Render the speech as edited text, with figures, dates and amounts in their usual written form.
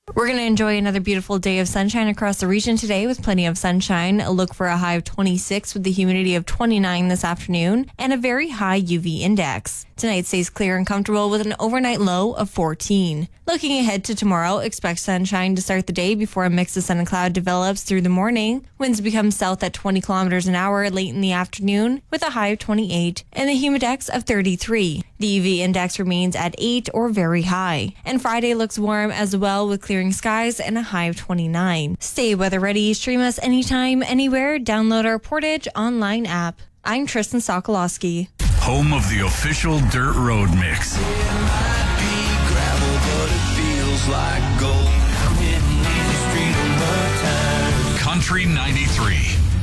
We're going to enjoy another beautiful day of sunshine across the region today with plenty of sunshine. Look for a high of 26 with the humidity of 29 this afternoon and a very high UV index. Tonight stays clear and comfortable with an overnight low of 14. Looking ahead to tomorrow, expect sunshine to start the day before a mix of sun and cloud develops through the morning. Winds become south at 20 kilometers an hour late in the afternoon with a high of 28 and the humidex of 33. The UV index remains at 8 or very high. And Friday looks warm as well with clearing skies and a high of 29. Stay weather ready. Stream us anytime, anywhere. Download our Portage online app. I'm Tristan Sokolowski. Home of the official Dirt Road Mix. It might be gravel, but it feels like gold. I'm hitting easy street on my time. Country 93.